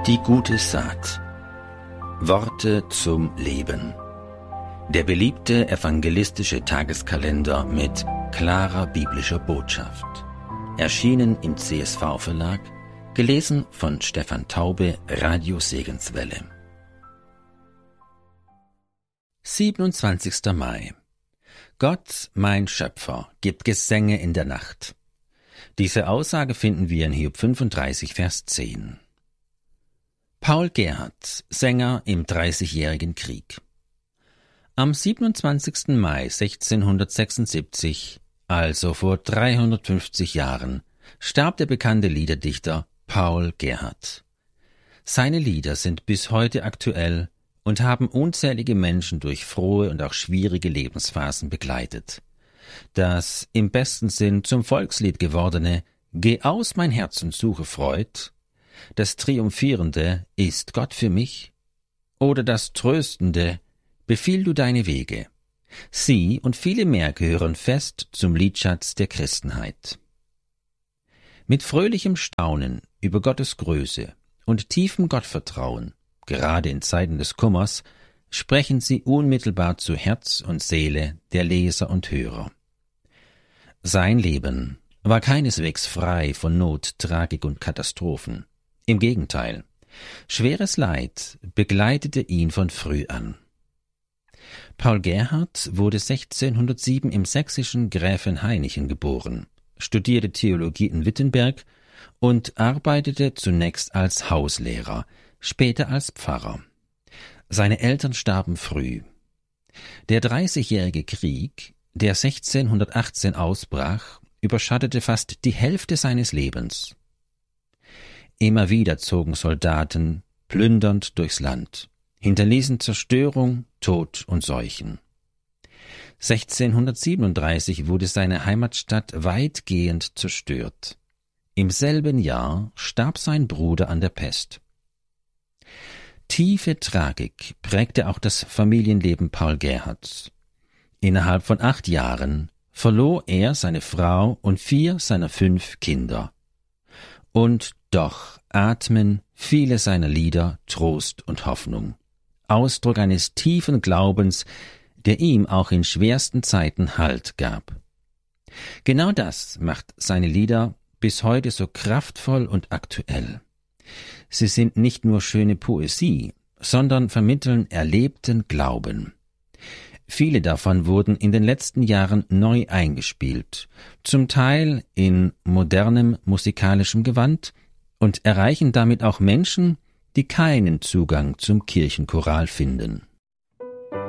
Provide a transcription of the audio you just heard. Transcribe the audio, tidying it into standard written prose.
Die gute Saat. Worte zum Leben. Der beliebte evangelistische Tageskalender mit klarer biblischer Botschaft. Erschienen im CSV-Verlag, gelesen von Stefan Taube, Radio Segenswelle. 27. Mai. Gott, mein Schöpfer, gibt Gesänge in der Nacht. Diese Aussage finden wir in Hiob 35, Vers 10. Paul Gerhardt, Sänger im Dreißigjährigen Krieg. Am 27. Mai 1676, also vor 350 Jahren, starb der bekannte Liederdichter Paul Gerhardt. Seine Lieder sind bis heute aktuell und haben unzählige Menschen durch frohe und auch schwierige Lebensphasen begleitet. Das im besten Sinn zum Volkslied gewordene »Geh aus, mein Herz und suche Freud«, das triumphierende »Ist Gott für mich?« oder das tröstende »Befiehl du deine Wege«. Sie und viele mehr gehören fest zum Liedschatz der Christenheit. Mit fröhlichem Staunen über Gottes Größe und tiefem Gottvertrauen, gerade in Zeiten des Kummers, sprechen sie unmittelbar zu Herz und Seele der Leser und Hörer. Sein Leben war keineswegs frei von Not, Tragik und Katastrophen. Im Gegenteil, schweres Leid begleitete ihn von früh an. Paul Gerhardt wurde 1607 im sächsischen Gräfenhainichen geboren, studierte Theologie in Wittenberg und arbeitete zunächst als Hauslehrer, später als Pfarrer. Seine Eltern starben früh. Der Dreißigjährige Krieg, der 1618 ausbrach, überschattete fast die Hälfte seines Lebens. Immer wieder zogen Soldaten plündernd durchs Land, hinterließen Zerstörung, Tod und Seuchen. 1637 wurde seine Heimatstadt weitgehend zerstört. Im selben Jahr starb sein Bruder an der Pest. Tiefe Tragik prägte auch das Familienleben Paul Gerhardts. Innerhalb von 8 Jahren verlor er seine Frau und 4 seiner 5 Kinder. Und doch atmen viele seiner Lieder Trost und Hoffnung, Ausdruck eines tiefen Glaubens, der ihm auch in schwersten Zeiten Halt gab. Genau das macht seine Lieder bis heute so kraftvoll und aktuell. Sie sind nicht nur schöne Poesie, sondern vermitteln erlebten Glauben. Viele davon wurden in den letzten Jahren neu eingespielt, zum Teil in modernem musikalischem Gewand, und erreichen damit auch Menschen, die keinen Zugang zum Kirchenchoral finden.